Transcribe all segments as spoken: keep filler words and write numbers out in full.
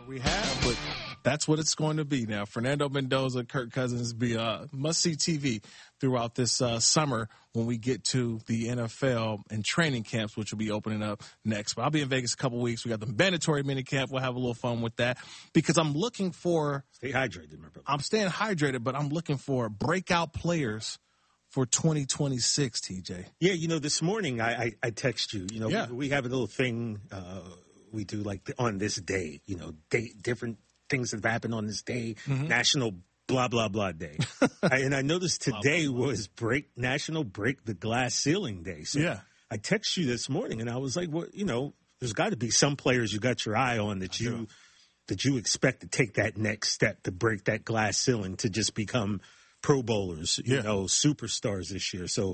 we have, but that's what it's going to be now. Fernando Mendoza, Kirk Cousins be uh, must-see T V throughout this uh, summer when we get to the N F L and training camps, which will be opening up next. But I'll be in Vegas a couple weeks. We got the mandatory mini camp. We'll have a little fun with that because I'm looking for – Stay hydrated, my brother. I'm staying hydrated, but I'm looking for breakout players for twenty twenty-six, T J. Yeah, you know, this morning I, I, I text you. You know, yeah. we, we have a little thing uh, we do like on this day, you know, day, different things that have happened on this day, mm-hmm. National blah, blah, blah day. I, and I noticed today blah, blah, blah. was break National Break the Glass Ceiling Day. So yeah. I text you this morning, and I was like, well, you know, there's got to be some players you got your eye on that you that you expect to take that next step to break that glass ceiling to just become Pro Bowlers, you yeah. know, superstars this year. So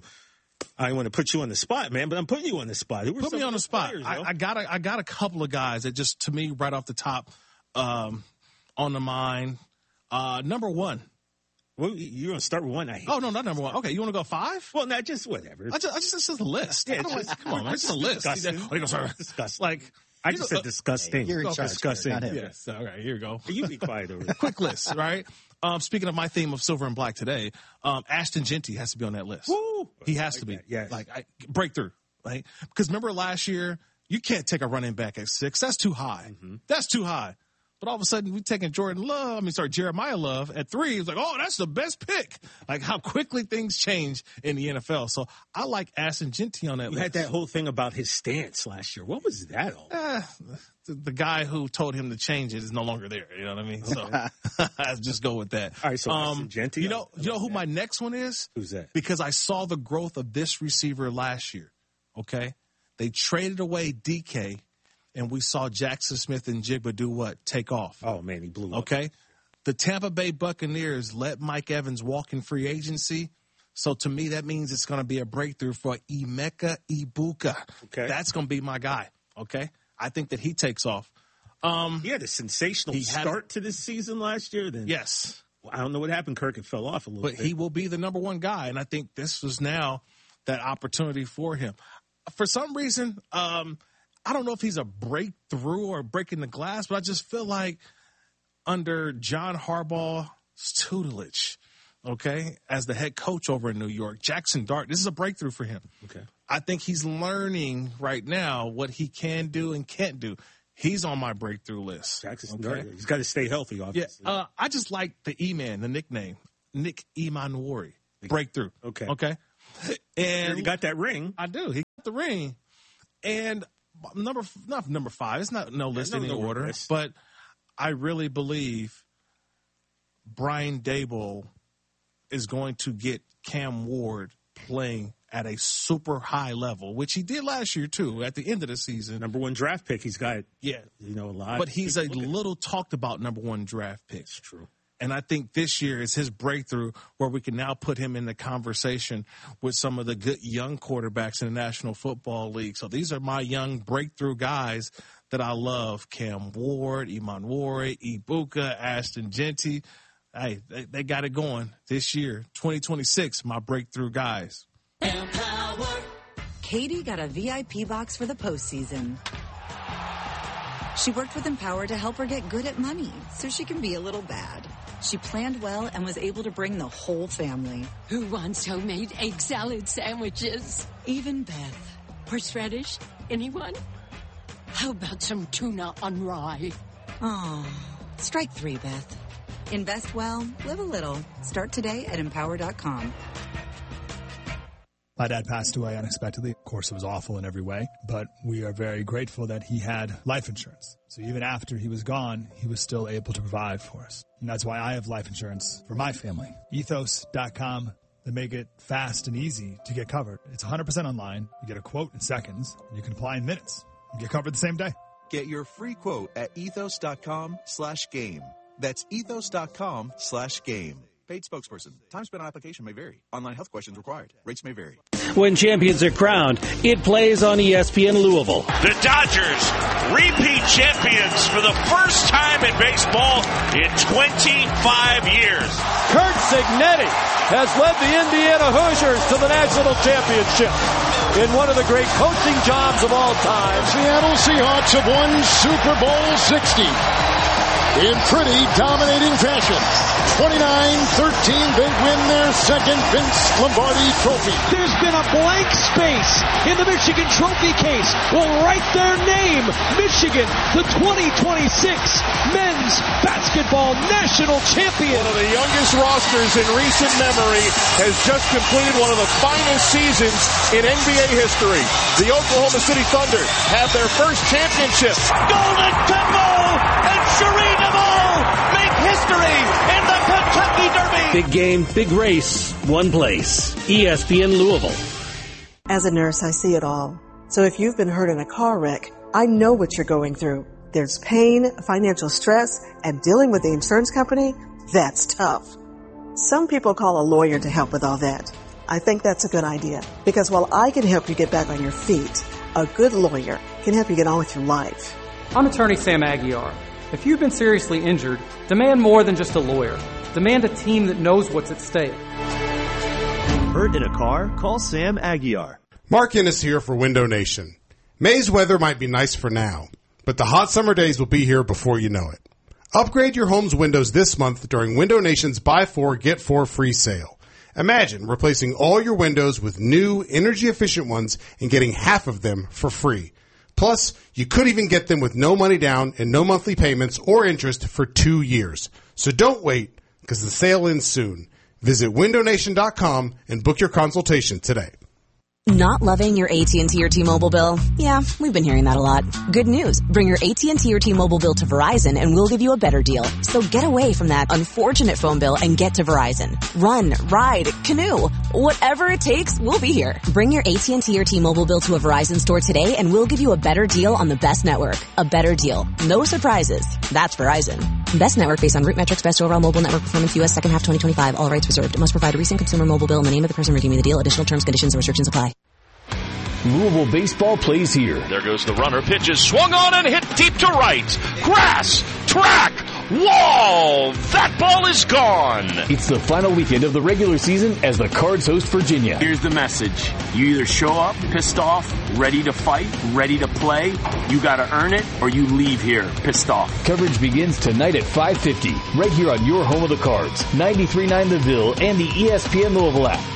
I want to put you on the spot, man, but I'm putting you on the spot. Put me on the spot. Players, I, I got a, I got a couple of guys that just, to me, right off the top, um, on the mind. Uh, number one. Well, you're going to start with one. I hate oh, no, not number one. Okay, you want to go five? Well, not just whatever. I just, I just it's just a list. Yeah, just, like, come on, man. It's just a list. Disgusting. What are you going to disgusting. Like, I just said disgusting. You're in charge, disgusting. not him. Yes. All right, here you go. You be quiet over there. Quick list, right? Um, speaking of my theme of silver and black today, um, Ashton Genty has to be on that list. Woo! He has like to be. That. Yes. Like, I, breakthrough, right? Because remember last year, you can't take a running back at six. That's too high. Mm-hmm. That's too high. But all of a sudden, we taking Jordan Love, I mean, sorry, Jeremiah Love at three. It's like, oh, that's the best pick. Like how quickly things change in the N F L. So I like Ashton Genty on that you list. had that whole thing about his stance last year. What was that all? Eh, the, the guy who told him to change it is no longer there. You know what I mean? So I just go with that. All right, so um, Genty. You know, you know who my next one is? Who's that? Because I saw the growth of this receiver last year. Okay, they traded away D K. And we saw Jackson Smith and Jigba do what? Take off. Oh, man, he blew up. Okay? The Tampa Bay Buccaneers let Mike Evans walk in free agency. So, to me, that means it's going to be a breakthrough for Emeka Ibuka. Okay. That's going to be my guy. Okay? I think that he takes off. Um, he had a sensational start a, to this season last year. Then Yes. Well, I don't know what happened. Kirk, it fell off a little but bit. But he will be the number one guy. And I think this was now that opportunity for him. For some reason, um, I don't know if he's a breakthrough or breaking the glass, but I just feel like under John Harbaugh's tutelage, okay, as the head coach over in New York, Jackson Dart, this is a breakthrough for him. Okay. I think he's learning right now what he can do and can't do. He's on my breakthrough list. Jackson okay? Dart, he's got to stay healthy, obviously. Yeah, uh, I just like the E-Man, the nickname, Nick Emanwari. Breakthrough. Okay. Okay. And he got that ring. I do. He got the ring. And Number not number five. It's not no list yeah, no, in no order, list. But I really believe Brian Daboll is going to get Cam Ward playing at a super high level, which he did last year too. At the end of the season, number one draft pick. He's got yeah, you know a lot. But he's a little talked about number one draft pick. It's true. And I think this year is his breakthrough where we can now put him in the conversation with some of the good young quarterbacks in the National Football League. So these are my young breakthrough guys that I love. Cam Ward, Emanwari, Ibuka, Ashton Genty. Hey, they, they got it going this year. twenty twenty-six, my breakthrough guys. Empower. Katie got a V I P box for the postseason. She worked with Empower to help her get good at money so she can be a little bad. She planned well and was able to bring the whole family. Who wants homemade egg salad sandwiches? Even Beth. Horseradish? Anyone? How about some tuna on rye? Oh, strike three, Beth. Invest well, live a little. Start today at empower dot com. My dad passed away unexpectedly. Of course, it was awful in every way, but we are very grateful that he had life insurance. So even after he was gone, he was still able to provide for us. And that's why I have life insurance for my family. ethos dot com. They make it fast and easy to get covered. It's one hundred percent online. You get a quote in seconds. And you can apply in minutes. You get covered the same day. Get your free quote at ethos dot com slash game. That's ethos dot com slash game. Paid spokesperson. Time spent on application may vary. Online health questions required. Rates may vary. When champions are crowned, it plays on E S P N Louisville. The Dodgers, repeat champions for the first time in baseball in twenty-five years. Kurt Cignetti has led the Indiana Hoosiers to the national championship in one of the great coaching jobs of all time. Seattle Seahawks have won Super Bowl sixty. in pretty dominating fashion. twenty-nine thirteen, they win their second Vince Lombardi trophy. There's been a blank space in the Michigan trophy case. We'll write their name. Michigan, the twenty twenty-six men's basketball national champion. One of the youngest rosters in recent memory has just completed one of the finest seasons in N B A history. The Oklahoma City Thunder have their first championship. Golden Temple and Sharina Moore make history in the Kentucky Derby. Big game, big race, one place. E S P N Louisville. As a nurse, I see it all. So if you've been hurt in a car wreck, I know what you're going through. There's pain, financial stress, and dealing with the insurance company, that's tough. Some people call a lawyer to help with all that. I think that's a good idea, because while I can help you get back on your feet, a good lawyer can help you get on with your life. I'm attorney Sam Aguiar. If you've been seriously injured, demand more than just a lawyer. Demand a team that knows what's at stake. Hurt in a car? Call Sam Aguiar. Mark Ennis here for Window Nation. May's weather might be nice for now, but the hot summer days will be here before you know it. Upgrade your home's windows this month during Window Nation's Buy Four, Get Four free sale. Imagine replacing all your windows with new, energy-efficient ones and getting half of them for free. Plus, you could even get them with no money down and no monthly payments or interest for two years. So don't wait, because the sale ends soon. Visit window nation dot com and book your consultation today. Not loving your A T and T or T-Mobile bill? Yeah, we've been hearing that a lot. Good news. Bring your A T and T or T-Mobile bill to Verizon and we'll give you a better deal. So get away from that unfortunate phone bill and get to Verizon. Run, ride, canoe. Whatever it takes, we'll be here. Bring your A T and T or T-Mobile bill to a Verizon store today and we'll give you a better deal on the best network. A better deal. No surprises. That's Verizon. Best network based on root metrics, best overall mobile network performance, U S second half twenty twenty-five. All rights reserved. It must provide a recent consumer mobile bill and the name of the person redeeming the deal. Additional terms, conditions, and restrictions apply. Louisville baseball plays here. There goes the runner. Pitches swung on and hit deep to right. Grass, track, wall. That ball is gone. It's the final weekend of the regular season as the Cards host Virginia. Here's the message. You either show up pissed off, ready to fight, ready to play. You got to earn it, or you leave here pissed off. Coverage begins tonight at five fifty, right here on your home of the Cards, ninety-three point nine The Ville and the E S P N Louisville app.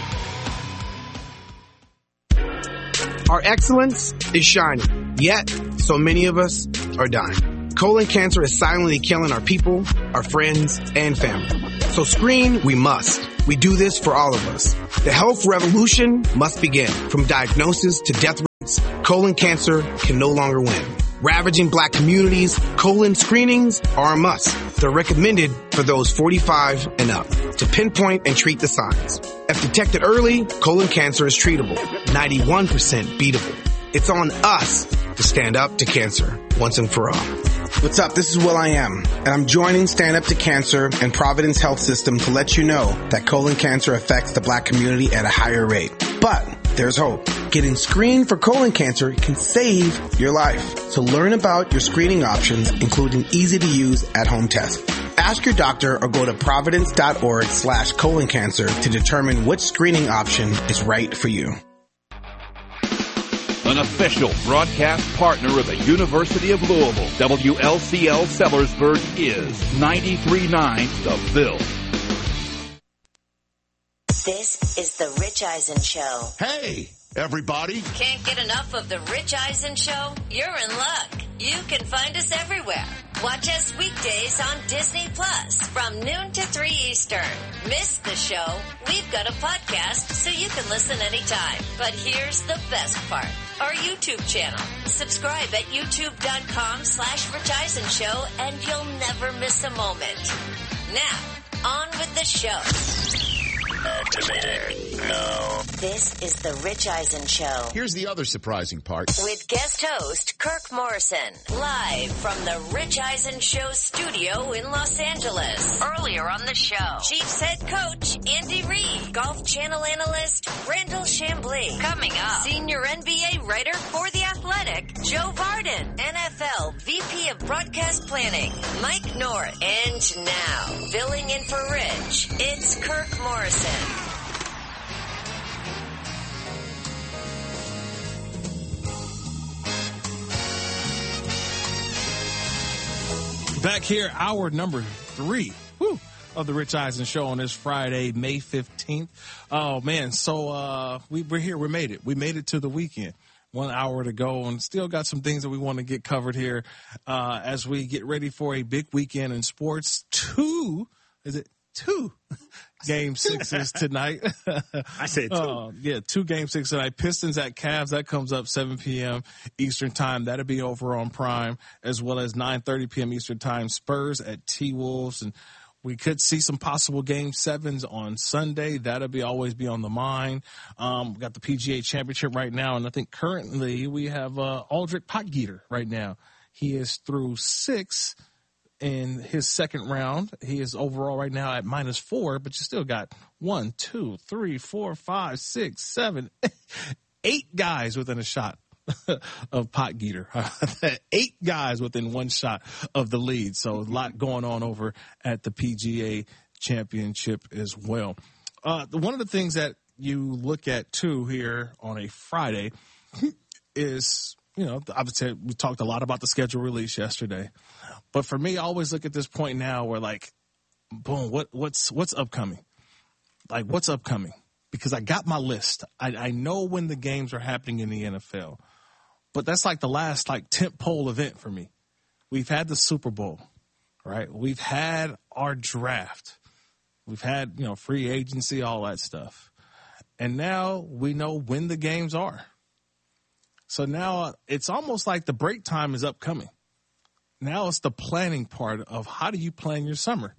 Our excellence is shining, yet so many of us are dying. Colon cancer is silently killing our people, our friends, and family. So screen we must. We do this for all of us. The health revolution must begin. From diagnosis to death rates, colon cancer can no longer win. Ravaging black communities, colon screenings are a must. They're recommended for those forty-five and up to pinpoint and treat the signs. If detected early, colon cancer is treatable, ninety-one percent beatable. It's on us to stand up to cancer once and for all. What's up? This is Will I Am, and I'm joining Stand Up to Cancer and Providence Health System to let you know that colon cancer affects the black community at a higher rate. But there's hope. Getting screened for colon cancer can save your life. So learn about your screening options, including easy-to-use at-home tests. Ask your doctor or go to providence.org slash colon cancer to determine which screening option is right for you. An official broadcast partner of the University of Louisville, W L C L Sellersburg is ninety-three point nine The Ville. This is the Rich Eisen Show. Hey, everybody. Can't get enough of the Rich Eisen Show? You're in luck. You can find us everywhere. Watch us weekdays on Disney Plus from noon to three Eastern. Miss the show? We've got a podcast so you can listen anytime. But here's the best part. Our YouTube channel. Subscribe at youtube.com slash Rich Eisen Show and you'll never miss a moment. Now, on with the show. Activating now. This is the Rich Eisen Show. Here's the other surprising part. With guest host Kirk Morrison, live from the Rich Eisen Show studio in Los Angeles. Earlier on the show, Chiefs head coach Andy Reid, Golf Channel analyst Randall Chambly. Coming up, senior N B A writer for The Athletic, Joe Varden, N F L V P of Broadcast Planning, Mike North. And now, filling in for Rich, it's Kirk Morrison. Back here, hour number three whew, of the Rich Eisen Show on this Friday, May fifteenth. Oh, man. So uh, we, we're here. We made it. We made it to the weekend. One hour to go, and still got some things that we want to get covered here uh, as we get ready for a big weekend in sports. Two, is it two game sixes tonight? I said two. Uh, yeah, two game six tonight. Pistons at Cavs. That comes up seven p.m. Eastern time. That'll be over on Prime, as well as nine thirty p.m. Eastern time. Spurs at T-Wolves, and we could see some possible game sevens on Sunday. That'll be always be on the mind. Um, we got the P G A Championship right now, and I think currently we have uh, Aldrich Potgieter right now. He is through six in his second round. He is overall right now at minus four, but you still got one, two, three, four, five, six, seven, eight guys within a shot of Potgieter. Eight guys within one shot of the lead. So a lot going on over at the P G A Championship as well. Uh, one of the things that you look at too here on a Friday is, you know, obviously we talked a lot about the schedule release yesterday, but for me, I always look at this point now where like, boom, what, what's, what's upcoming? Like what's upcoming? Because I got my list. I, I know when the games are happening in the N F L. But that's like the last like tent pole event for me. We've had the Super Bowl, right? We've had our draft. We've had, you know, free agency, all that stuff. And now we know when the games are. So now it's almost like the break time is upcoming. Now it's the planning part of how do you plan your summer?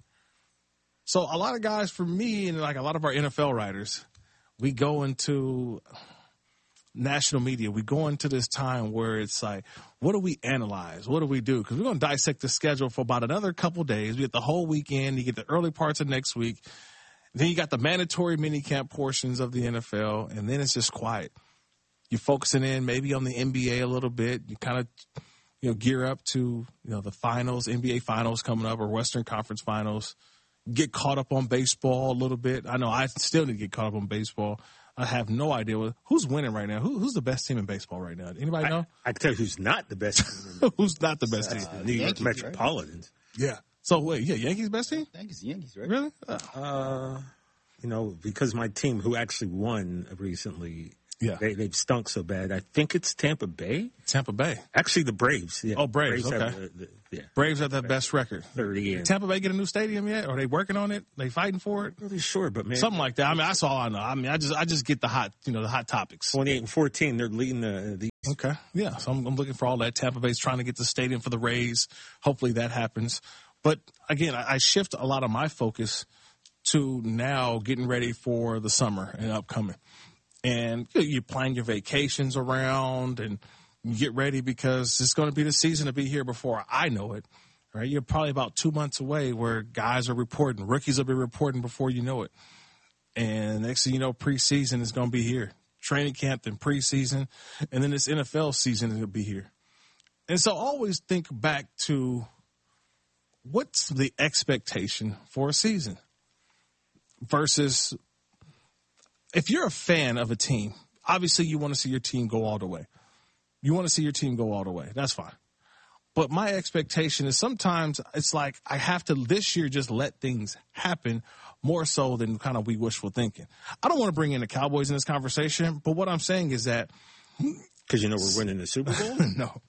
So a lot of guys, for me, and like a lot of our N F L writers, we go into national media, we go into this time where it's like, what do we analyze? What do we do? Because we're going to dissect the schedule for about another couple days. We get the whole weekend. You get the early parts of next week. Then you got the mandatory minicamp portions of the N F L, and then it's just quiet. You're focusing in maybe on the N B A a little bit. You kind of, you know, gear up to, you know, the finals, N B A finals coming up or Western Conference finals. Get caught up on baseball a little bit. I know I still need to get caught up on baseball. I have no idea what, who's winning right now. Who, who's the best team in baseball right now? Anybody know? I, I can tell you who's not the best team. Who's not the best uh, team? New York Yankees, Metropolitans. Right? Yeah. So wait, yeah, Yankees best team? Yankees, Yankees, right? Really? Uh, uh, you know, because my team who actually won recently, yeah, they, they've stunk so bad. I think it's Tampa Bay. Tampa Bay. Actually, the Braves. Yeah. Oh, Braves. Braves okay. Have the, the, yeah. Braves have the best record. Thirty years. Did Tampa Bay get a new stadium yet? Are they working on it? They fighting for it? I'm really sure, but man, something like that. I mean, that's all I know. I mean, I just I just get the hot, you know, the hot topics. Twenty-eight and fourteen. They're leading the. the okay. Yeah. So I'm, I'm looking for all that. Tampa Bay's trying to get the stadium for the Rays. Hopefully that happens. But again, I, I shift a lot of my focus to now getting ready for the summer and upcoming. And you, know, you plan your vacations around and you get ready because it's going to be the season to be here before I know it. Right? You're probably about two months away where guys are reporting. Rookies will be reporting before you know it. And next thing you know, preseason is going to be here. Training camp, then preseason, and then this N F L season will be here. And so always think back to what's the expectation for a season versus if you're a fan of a team, obviously you want to see your team go all the way. You want to see your team go all the way. That's fine. But my expectation is sometimes it's like I have to this year just let things happen more so than kind of we wishful thinking. I don't want to bring in the Cowboys in this conversation, but what I'm saying is that because you know we're winning the Super Bowl? No.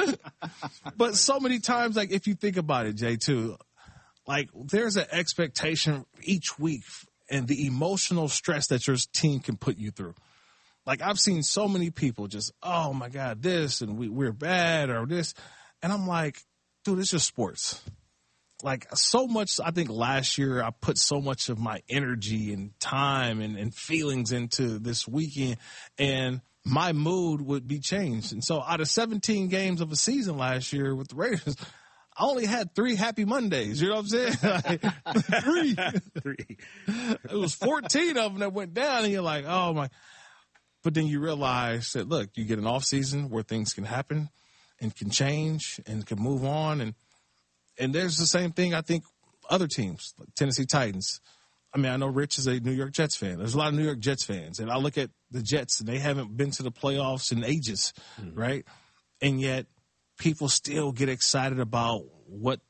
But so many times, like if you think about it, Jay, too, like there's an expectation each week and the emotional stress that your team can put you through. Like I've seen so many people just, oh my God, this and we, we're bad or this. And I'm like, dude, it's just sports. Like so much, I think last year I put so much of my energy and time and, and feelings into this weekend and my mood would be changed. And so out of seventeen games of a season last year with the Raiders, I only had three happy Mondays. You know what I'm saying? Like, three. Three. It was fourteen of them that went down and you're like, oh my. But then you realize that, look, you get an off season where things can happen and can change and can move on. And, and there's the same thing, I think, other teams, like Tennessee Titans. I mean, I know Rich is a New York Jets fan. There's a lot of New York Jets fans. And I look at the Jets, and they haven't been to the playoffs in ages, mm-hmm. right? And yet people still get excited about what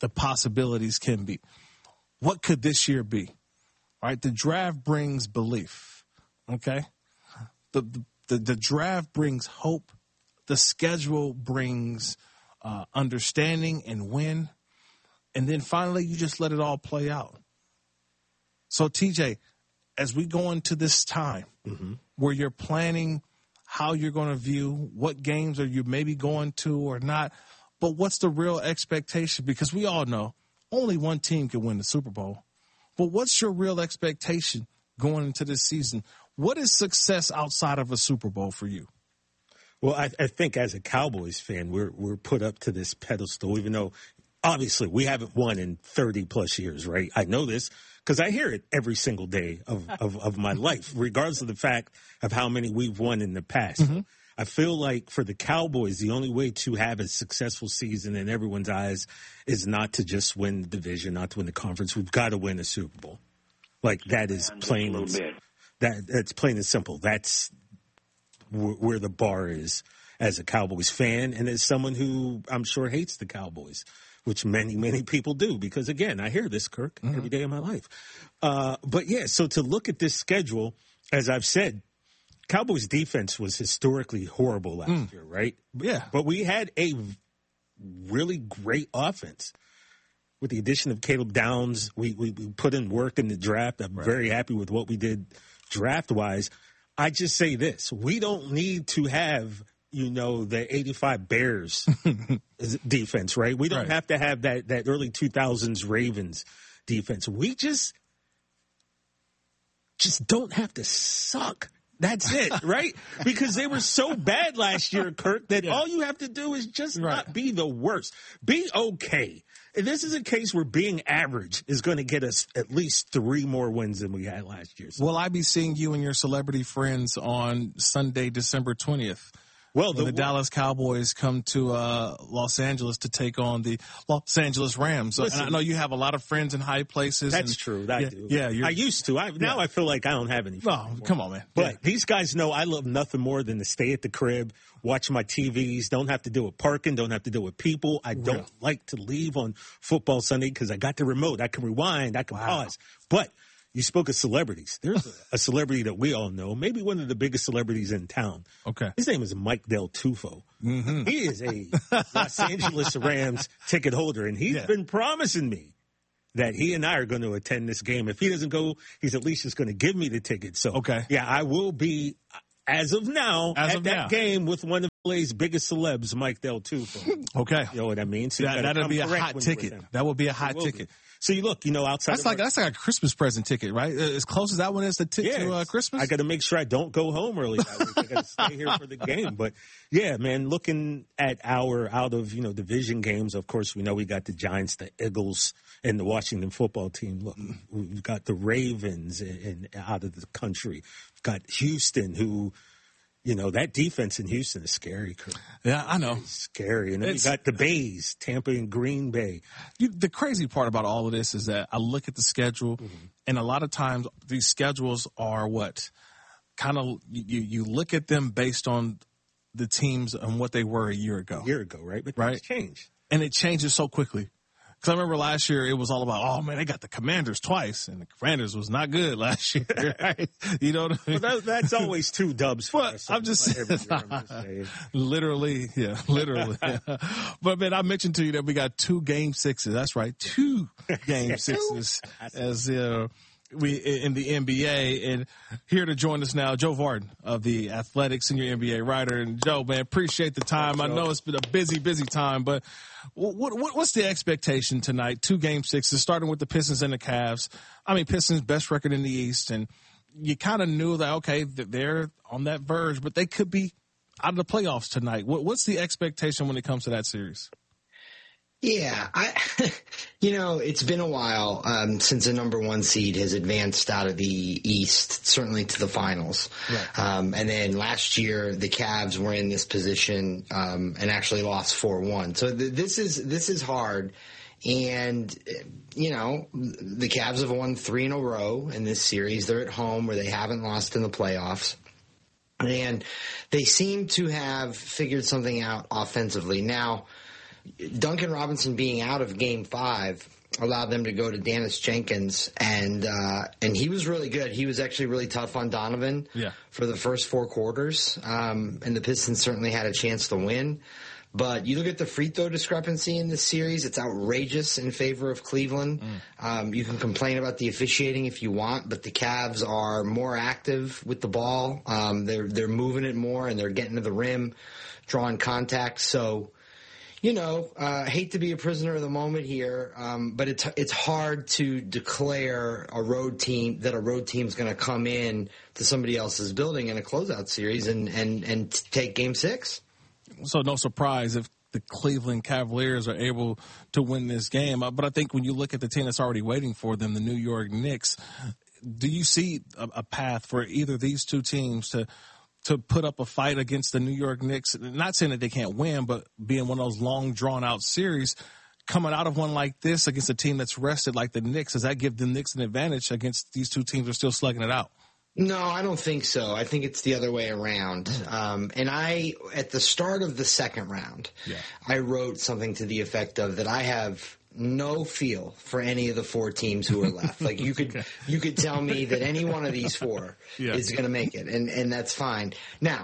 the possibilities can be. What could this year be? All right, the draft brings belief, okay? The, the, the draft brings hope. The schedule brings uh, understanding and win. And then finally, you just let it all play out. So, T J, as we go into this time mm-hmm. where you're planning how you're going to view, what games are you maybe going to or not, but what's the real expectation? Because we all know only one team can win the Super Bowl. But what's your real expectation going into this season? What is success outside of a Super Bowl for you? Well, I, I think as a Cowboys fan, we're we're put up to this pedestal, even though obviously we haven't won in thirty plus years, right? I know this because I hear it every single day of, of, of my life, regardless of the fact of how many we've won in the past. Mm-hmm. I feel like for the Cowboys, the only way to have a successful season in everyone's eyes is not to just win the division, not to win the conference. We've got to win a Super Bowl. Like that is plain and that that's plain and simple. That's where the bar is as a Cowboys fan and as someone who I'm sure hates the Cowboys, which many, many people do because, again, I hear this, Kirk, mm-hmm. every day of my life. Uh, but, yeah, so to look at this schedule, as I've said, Cowboys defense was historically horrible last mm. year, right? Yeah. But we had a really great offense. With the addition of Caleb Downs, we, we, we put in work in the draft. I'm right. very happy with what we did draft-wise. I just say this. We don't need to have, you know, the eighty-five Bears defense, right? We don't right. have to have that, that early two thousands Ravens defense. We just just don't have to suck. That's it, right? Because they were so bad last year, Kirk, that yeah. all you have to do is just right. not be the worst. Be okay. And this is a case where being average is going to get us at least three more wins than we had last year. So. Will I be seeing you and your celebrity friends on Sunday, December twentieth? Well, the, the Dallas Cowboys come to uh, Los Angeles to take on the Los Angeles Rams. Listen, and I know you have a lot of friends in high places. That's and, true. I yeah, do. Yeah, I used to. I, now yeah. I feel like I don't have any friends. No, come on, man. But yeah. these guys know I love nothing more than to stay at the crib, watch my T Vs, don't have to deal with parking, don't have to deal with people. I don't yeah. like to leave on football Sunday because I got the remote. I can rewind. I can wow. pause. But you spoke of celebrities. There's a, a celebrity that we all know, maybe one of the biggest celebrities in town. Okay. His name is Mike Del Tufo. Mm-hmm. He is a Los Angeles Rams ticket holder, and he's yeah. been promising me that he and I are going to attend this game. If he doesn't go, he's at least just going to give me the ticket. So, okay. yeah, I will be, as of now, as at of that now. game with one of L A's biggest celebs, Mike Del Tufo. Okay. You know what I mean? So that, that'll be a hot ticket. That will be a hot ticket. Be. So you look, you know, outside. That's like our, that's like a Christmas present ticket, right? As close as that one is to, t- yeah, to uh, Christmas. I got to make sure I don't go home early. I got to stay here for the game. But yeah, man, looking at our out of you know division games, of course, we know we got the Giants, the Eagles, and the Washington football team. Look, we've got the Ravens and out of the country. We've got Houston, who. You know, that defense in Houston is scary. Kirk. Yeah, I know. It's scary. And then it's, you got the Bays, Tampa and Green Bay. You, the crazy part about all of this is that I look at the schedule, mm-hmm. and a lot of times these schedules are what? Kind of, you, you look at them based on the teams and what they were a year ago. A year ago, right? But right? It's changed. And it changes so quickly. Because I remember last year it was all about, oh, man, they got the Commanders twice, and the Commanders was not good last year. Right? You know what I mean? Well, that, that's always two dubs for but us. I'm just, I'm just literally, yeah, literally. Yeah. But, man, I mentioned to you that we got two game sixes. That's right, two game sixes as uh, we in the N B A. And here to join us now, Joe Vardon of The Athletic, senior N B A writer. And, Joe, man, appreciate the time. I know it's been a busy, busy time, but What, what what's the expectation tonight? Two game sixes, starting with the Pistons and the Cavs. I mean, Pistons best record in the East, and you kind of knew that okay, they're on that verge, but they could be out of the playoffs tonight. What, what's the expectation when it comes to that series? Yeah, I, you know, it's been a while um, since the number one seed has advanced out of the East, certainly to the finals. Right. Um, and then last year, the Cavs were in this position um, and actually lost four one. So th- this is this is hard. And, you know, the Cavs have won three in a row in this series. They're at home where they haven't lost in the playoffs. And they seem to have figured something out offensively. Now, Duncan Robinson being out of game five allowed them to go to Dennis Jenkins, and uh, and he was really good. He was actually really tough on Donovan yeah. for the first four quarters, um, and the Pistons certainly had a chance to win. But you look at the free throw discrepancy in this series, it's outrageous in favor of Cleveland. Mm. Um, you can complain about the officiating if you want, but the Cavs are more active with the ball. Um, they're they're moving it more, and they're getting to the rim, drawing contact. So, you know, uh, hate to be a prisoner of the moment here, um, but it's it's hard to declare a road team that a road team's going to come in to somebody else's building in a closeout series and and and take Game Six. So no surprise if the Cleveland Cavaliers are able to win this game. But I think when you look at the team that's already waiting for them, the New York Knicks, do you see a, a path for either of these two teams to to put up a fight against the New York Knicks? Not saying that they can't win, but being one of those long, drawn-out series, coming out of one like this against a team that's rested like the Knicks, does that give the Knicks an advantage against these two teams that are still slugging it out? No, I don't think so. I think it's the other way around. Um, and I, at the start of the second round, yeah. I wrote something to the effect of that I have no feel for any of the four teams who are left. Like you could, okay. you could tell me that any one of these four yeah. is going to make it, and and that's fine. Now,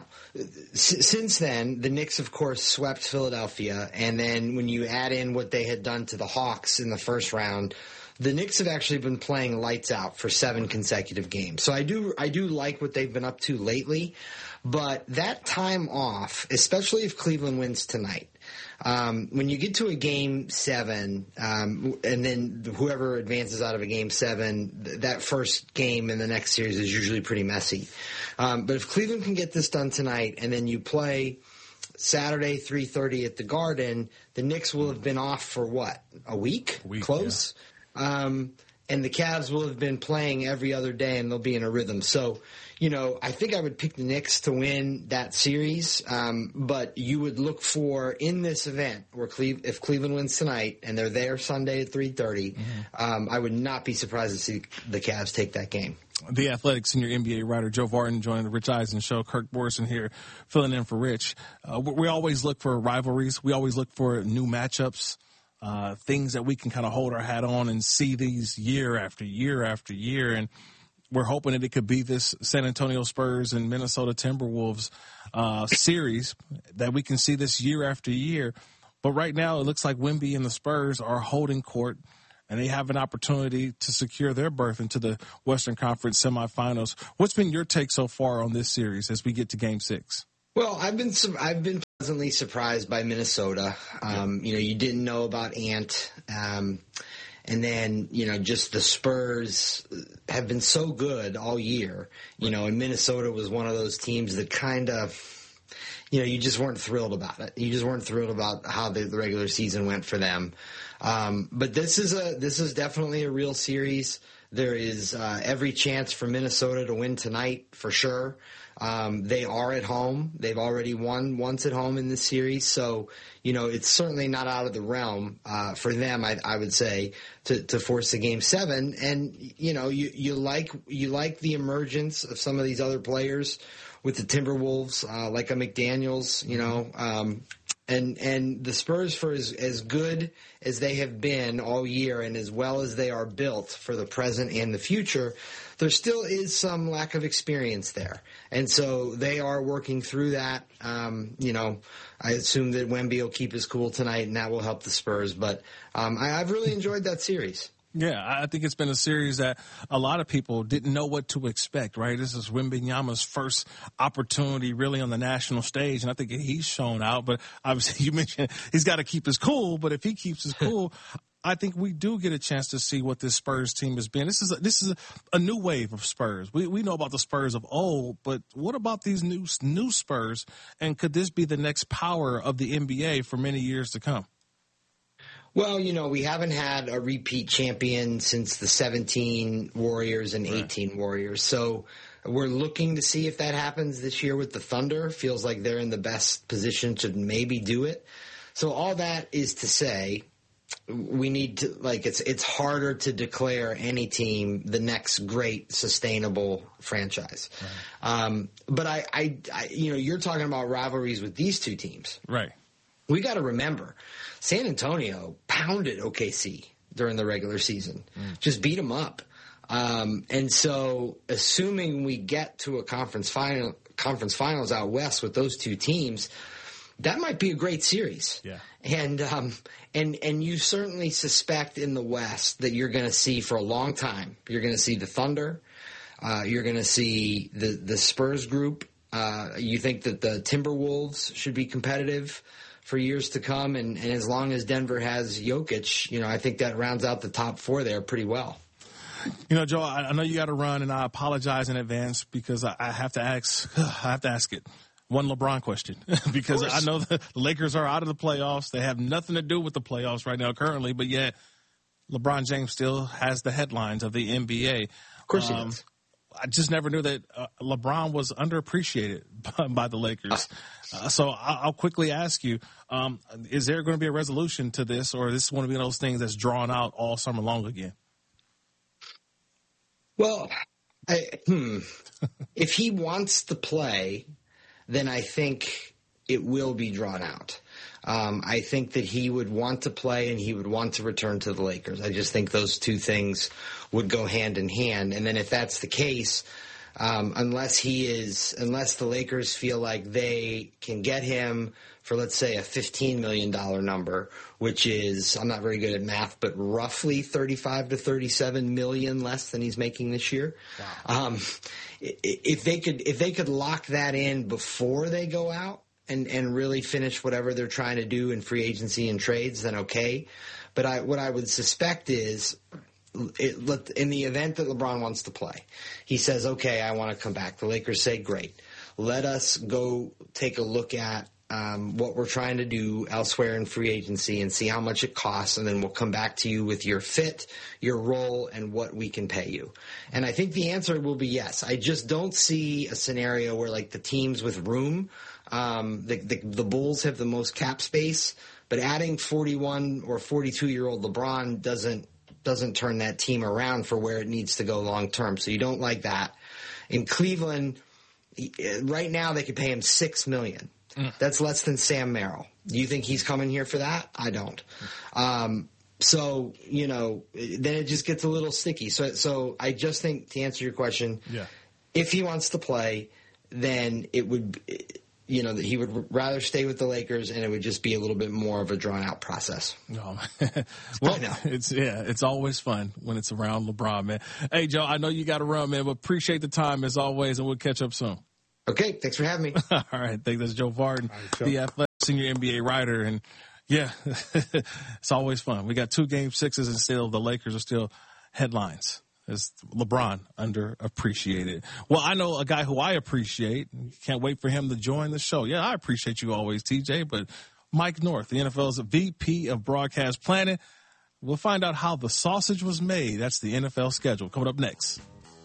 s- since then, the Knicks, of course, swept Philadelphia, and then when you add in what they had done to the Hawks in the first round, the Knicks have actually been playing lights out for seven consecutive games. So I do I do like what they've been up to lately, but that time off, especially if Cleveland wins tonight, um, when you get to a game seven, um, and then whoever advances out of a game seven, th- that first game in the next series is usually pretty messy. Um, but if Cleveland can get this done tonight, and then you play Saturday, three thirty at the Garden, the Knicks will have been off for what, a week? A week Close? Yeah. Um, and the Cavs will have been playing every other day, and they'll be in a rhythm. So, you know, I think I would pick the Knicks to win that series. Um, but you would look for, in this event, where Cleve- if Cleveland wins tonight and they're there Sunday at three thirty, mm-hmm. um, I would not be surprised to see the Cavs take that game. The Athletic senior N B A writer Joe Vartan joining the Rich Eisen show. Kirk Borson here filling in for Rich. Uh, we always look for rivalries. We always look for new matchups. Uh, things that we can kind of hold our hat on and see these year after year after year. And we're hoping that it could be this San Antonio Spurs and Minnesota Timberwolves uh, series that we can see this year after year. But right now it looks like Wemby and the Spurs are holding court, and they have an opportunity to secure their berth into the Western Conference semifinals. What's been your take so far on this series as we get to Game Six? Well, I've been I've been pleasantly surprised by Minnesota. Um, you know, you didn't know about Ant, um, and then you know, just the Spurs have been so good all year. You know, and Minnesota was one of those teams that kind of, you know, you just weren't thrilled about it. You just weren't thrilled about how the, the regular season went for them. Um, but this is a this is definitely a real series. There is uh, every chance for Minnesota to win tonight for sure. Um, they are at home. They've already won once at home in this series. So, you know, it's certainly not out of the realm uh, for them, I, I would say, to, to force a game seven. And, you know, you, you like you like the emergence of some of these other players with the Timberwolves, uh, like a McDaniels, you know, um, and and the Spurs, for as, as good as they have been all year and as well as they are built for the present and the future, there still is some lack of experience there. And so they are working through that. Um, you know, I assume that Wemby will keep his cool tonight, and that will help the Spurs. But um, I, I've really enjoyed that series. Yeah, I think it's been a series that a lot of people didn't know what to expect, right? This is Wembanyama's first opportunity really on the national stage, and I think he's shown out. But obviously you mentioned he's got to keep his cool, but if he keeps his cool, I think we do get a chance to see what this Spurs team has been. This is a, this is a, a new wave of Spurs. We we know about the Spurs of old, but what about these new new Spurs, and could this be the next power of the N B A for many years to come? Well, you know, we haven't had a repeat champion since the seventeen Warriors and eighteen right. Warriors. So we're looking to see if that happens this year with the Thunder. Feels like they're in the best position to maybe do it. So all that is to say, we need to, like, it's it's harder to declare any team the next great sustainable franchise. Right. Um, but I, I, I, you know, you're talking about rivalries with these two teams. Right. we got to remember, San Antonio pounded O K C during the regular season, mm. just beat them up. Um, and so assuming we get to a conference final, conference finals out west with those two teams, that might be a great series. Yeah. And, um, and, and you certainly suspect in the West that you're going to see for a long time, you're going to see the Thunder. Uh, you're going to see the, the Spurs group. Uh, you think that the Timberwolves should be competitive for years to come. And, and as long as Denver has Jokic, you know, I think that rounds out the top four there pretty well. You know, Joe, I, I know you got to run, and I apologize in advance because I, I have to ask. I have to ask it. One LeBron question because I know the Lakers are out of the playoffs. They have nothing to do with the playoffs right now currently, but yet LeBron James still has the headlines of the N B A. Of course, um, he does. I just never knew that uh, LeBron was underappreciated by, by the Lakers. Uh, so I'll, I'll quickly ask you: um, is there going to be a resolution to this, or is this one of those things that's drawn out all summer long again? Well, I, hmm. if he wants to play, then I think it will be drawn out. Um, I think that he would want to play and he would want to return to the Lakers. I just think those two things would go hand in hand. And then if that's the case, um, unless he is, unless the Lakers feel like they can get him for, let's say, a fifteen million dollars number, which is, I'm not very good at math, but roughly thirty-five to thirty-seven million less than he's making this year. Wow. Um, if they could, if they could lock that in before they go out and, and really finish whatever they're trying to do in free agency and trades, then okay. But I, what I would suspect is, it, in the event that LeBron wants to play, he says, okay, I want to come back. The Lakers say, great. Let us go take a look at Um, what we're trying to do elsewhere in free agency and see how much it costs, and then we'll come back to you with your fit, your role, and what we can pay you. And I think the answer will be yes. I just don't see a scenario where, like, the teams with room, um, the, the, the Bulls have the most cap space, but adding forty-one or forty-two-year-old LeBron doesn't doesn't turn that team around for where it needs to go long term. So you don't like that. In Cleveland, right now they could pay him six million dollars. That's less than Sam Merrill. Do you think he's coming here for that? I don't. Um, so, you know, then it just gets a little sticky. So, so I just think, to answer your question, yeah. if he wants to play, then it would, you know, he would rather stay with the Lakers, and it would just be a little bit more of a drawn-out process. No. Well, it's yeah, it's always fun when it's around LeBron, man. Hey, Joe, I know you got to run, man, but appreciate the time as always, and we'll catch up soon. Okay, thanks for having me. All right, I think that's Joe Vardon, right, the Athletic senior N B A writer, and yeah, it's always fun. We got two game sixes, and still the Lakers are still headlines. Is LeBron underappreciated? Well, I know a guy who I appreciate. Can't wait for him to join the show. Yeah, I appreciate you always, T J, but Mike North, the N F L's V P of Broadcast Planning. We'll find out how the sausage was made. That's the N F L schedule coming up next.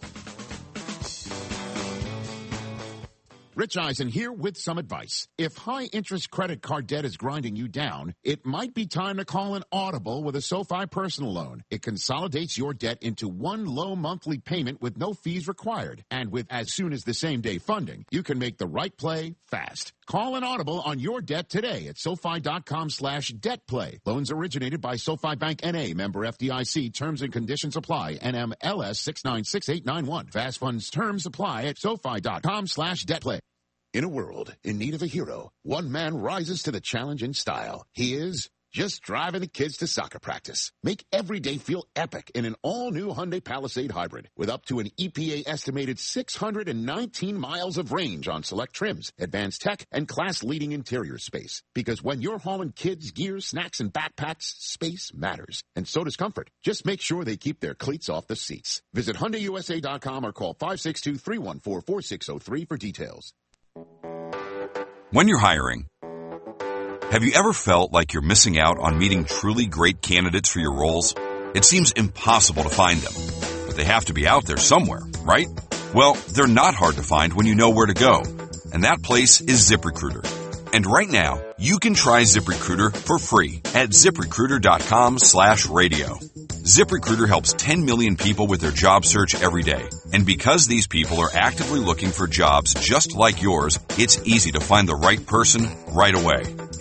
Rich Eisen here with some advice. If high-interest credit card debt is grinding you down, it might be time to call an Audible with a SoFi personal loan. It consolidates your debt into one low monthly payment with no fees required. And with as soon as the same-day funding, you can make the right play fast. Call an Audible on your debt today at SoFi.com slash debt play. Loans originated by SoFi Bank N A, member F D I C. Terms and conditions apply. N M L S six nine six eight nine one. Fast funds terms apply at SoFi.com slash debt play. In a world in need of a hero, one man rises to the challenge in style. He is just driving the kids to soccer practice. Make every day feel epic in an all-new Hyundai Palisade Hybrid with up to an E P A-estimated six hundred nineteen miles of range on select trims, advanced tech, and class-leading interior space. Because when you're hauling kids, gear, snacks, and backpacks, space matters. And so does comfort. Just make sure they keep their cleats off the seats. Visit Hyundai U S A dot com or call five six two, three one four, four six zero three for details. When you're hiring, have you ever felt like you're missing out on meeting truly great candidates for your roles? It seems impossible to find them, but they have to be out there somewhere, right? Well, they're not hard to find when you know where to go, and that place is ZipRecruiter. And right now, you can try ZipRecruiter for free at ZipRecruiter.com slash radio. ZipRecruiter helps ten million people with their job search every day. And because these people are actively looking for jobs just like yours, it's easy to find the right person right away.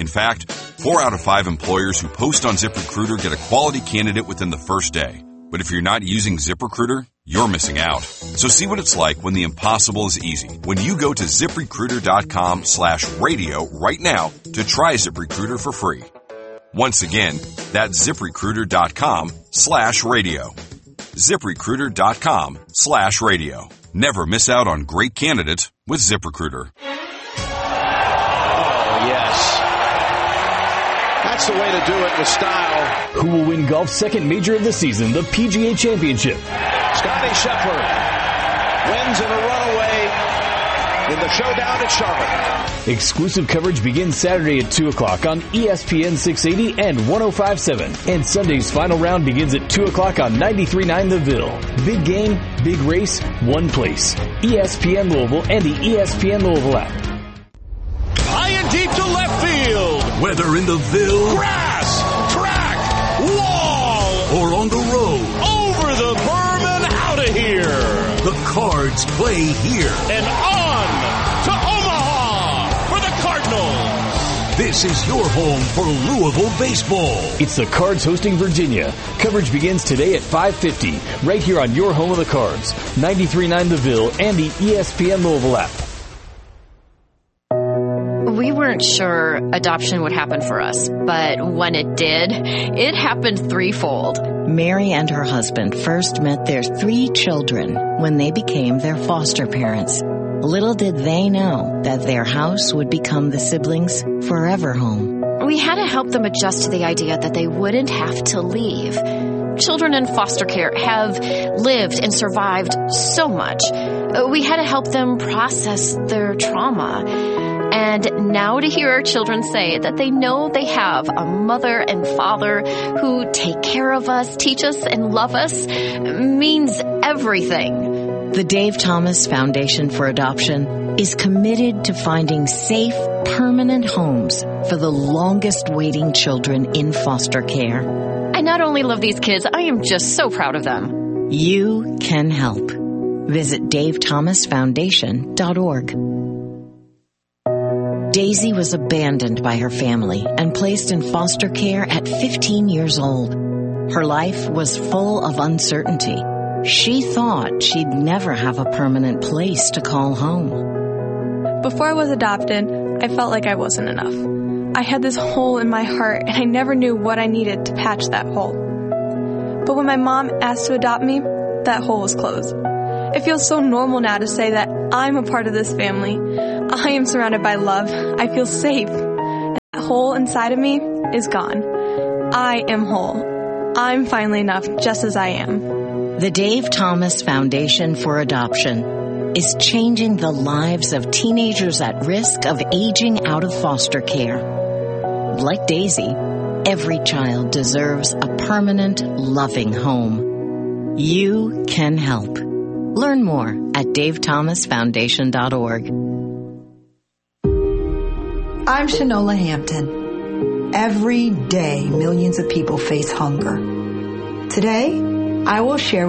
In fact, four out of five employers who post on ZipRecruiter get a quality candidate within the first day. But if you're not using ZipRecruiter, you're missing out. So see what it's like when the impossible is easy. When you go to ZipRecruiter.com slash radio right now to try ZipRecruiter for free. Once again, that's ZipRecruiter.com slash radio. ZipRecruiter.com slash radio. Never miss out on great candidates with ZipRecruiter. Oh, yes. That's the way to do it with style. Who will win golf's second major of the season, the P G A Championship? Scotty Scheffler wins in a runaway in the showdown at Charlotte. Exclusive coverage begins Saturday at two o'clock on E S P N six eighty and ten fifty-seven. And Sunday's final round begins at two o'clock on ninety-three point nine The Ville. Big game, big race, one place. E S P N Louisville and the E S P N Louisville app. High and deep to left field. Whether in the Ville, grass, track, wall, or on the road, over the berm and out of here. The Cards play here. And on to Omaha for the Cardinals. This is your home for Louisville baseball. It's the Cards hosting Virginia. Coverage begins today at five fifty, right here on your home of the Cards, ninety-three point nine The Ville and the E S P N Louisville app. We weren't sure adoption would happen for us, but when it did, it happened threefold. Mary and her husband first met their three children when they became their foster parents. Little did they know that their house would become the siblings' forever home. We had to help them adjust to the idea that they wouldn't have to leave. Children in foster care have lived and survived so much. We had to help them process their trauma. And now to hear our children say that they know they have a mother and father who take care of us, teach us, and love us means everything. The Dave Thomas Foundation for Adoption is committed to finding safe, permanent homes for the longest waiting children in foster care. I not only love these kids, I am just so proud of them. You can help. Visit dave thomas foundation dot org. Daisy was abandoned by her family and placed in foster care at fifteen years old. Her life was full of uncertainty. She thought she'd never have a permanent place to call home. Before I was adopted, I felt like I wasn't enough. I had this hole in my heart, and I never knew what I needed to patch that hole. But when my mom asked to adopt me, that hole was closed. It feels so normal now to say that I'm a part of this family. I am surrounded by love. I feel safe. And that hole inside of me is gone. I am whole. I'm finally enough just as I am. The Dave Thomas Foundation for Adoption is changing the lives of teenagers at risk of aging out of foster care. Like Daisy, every child deserves a permanent, loving home. You can help. Learn more at dave thomas foundation dot org. I'm Shanola Hampton. Every day, millions of people face hunger. Today, I will share